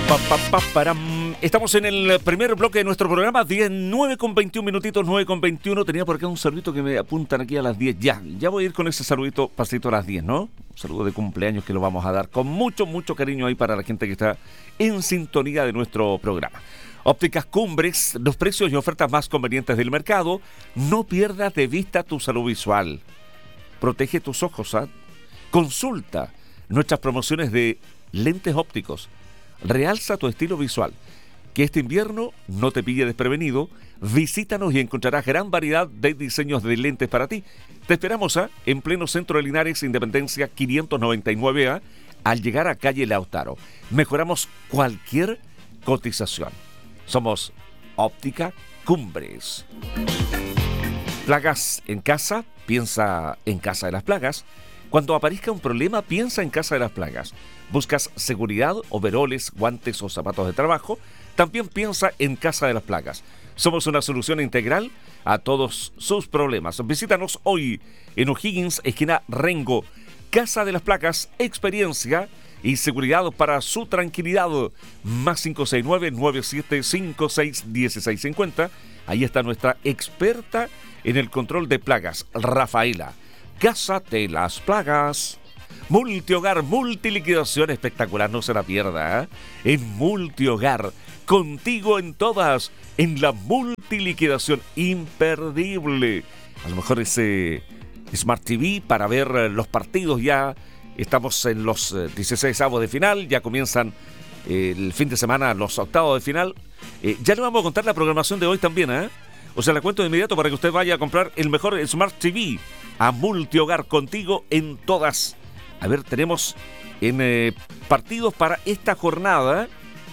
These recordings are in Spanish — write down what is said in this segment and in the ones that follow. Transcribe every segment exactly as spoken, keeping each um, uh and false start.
Pa, pa, pa, param. Estamos en el primer bloque de nuestro programa, diez, nueve con veintiún minutitos, nueve con veintiuno. Tenía por acá un saludito que me apuntan aquí a las diez. Ya, ya voy a ir con ese saludito pasito a las diez, ¿no? Un saludo de cumpleaños que lo vamos a dar con mucho, mucho cariño ahí para la gente que está en sintonía de nuestro programa. Ópticas Cumbres, los precios y ofertas más convenientes del mercado. No pierdas de vista tu salud visual. Protege tus ojos, ¿ah? Consulta nuestras promociones de lentes ópticos. Realza tu estilo visual. Que este invierno no te pille desprevenido. Visítanos y encontrarás gran variedad de diseños de lentes para ti. Te esperamos ¿eh? en pleno centro de Linares, Independencia quinientos noventa y nueve A, al llegar a calle Lautaro. Mejoramos cualquier cotización. Somos Óptica Cumbres. Plagas en casa, piensa en Casa de las Plagas. Cuando aparezca un problema, piensa en Casa de las Plagas. ¿Buscas seguridad, overoles, guantes o zapatos de trabajo? También piensa en Casa de las Plagas. Somos una solución integral a todos sus problemas. Visítanos hoy en O'Higgins, esquina Rengo. Casa de las Plagas, experiencia y seguridad para su tranquilidad. Más cinco seis nueve, nueve siete cinco seis, uno seis cinco cero. Ahí está nuestra experta en el control de plagas, Rafaela. Casa de las Plagas. Multihogar, multiliquidación espectacular, no se la pierda. ¿eh? En Multihogar, contigo en todas, en la multiliquidación imperdible. A lo mejor ese Smart T V para ver los partidos ya. Estamos en los dieciséis avos de final, ya comienzan eh, el fin de semana los octavos de final. Eh, ya le vamos a contar la programación de hoy también, ¿eh? O sea, la cuento de inmediato para que usted vaya a comprar el mejor Smart T V a Multihogar, contigo en todas. A ver, tenemos en eh, partidos para esta jornada,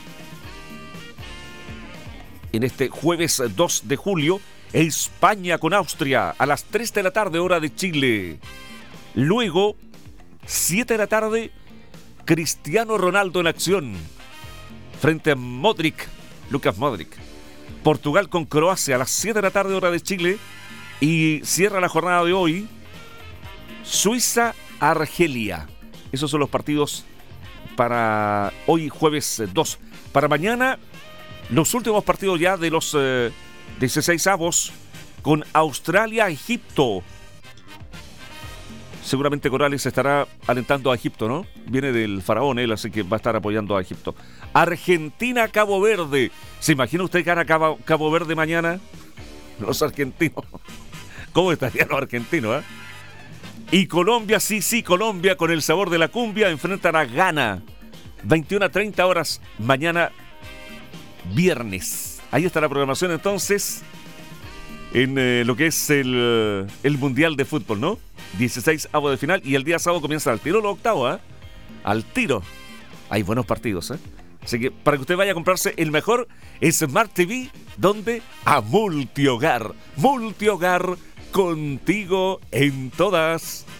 en este jueves dos de julio, España con Austria a las tres de la tarde, hora de Chile. Luego, siete de la tarde, Cristiano Ronaldo en acción frente a Modric, Lucas Modric. Portugal con Croacia a las siete de la tarde, hora de Chile. Y cierra la jornada de hoy, Suiza-Argelia. Esos son los partidos para hoy, jueves dos. Para mañana, los últimos partidos ya de los eh, dieciséis avos con Australia-Egipto. Seguramente Corales estará alentando a Egipto, ¿no? Viene del faraón él, así que va a estar apoyando a Egipto. Argentina-Cabo Verde. ¿Se imagina usted que gana Cabo, Cabo Verde mañana? Los argentinos. ¿Cómo estarían los argentinos, eh? Y Colombia, sí, sí, Colombia con el sabor de la cumbia enfrentan a Ghana. veintiuna a treinta horas mañana viernes. Ahí está la programación entonces en eh, lo que es el, el Mundial de Fútbol, ¿no? dieciséis avos de final y el día sábado comienza al tiro los octavos, ¿eh? Al tiro. Hay buenos partidos, ¿eh? Así que para que usted vaya a comprarse el mejor Smart T V, ¿dónde? A Multihogar. Multihogar, contigo en todas.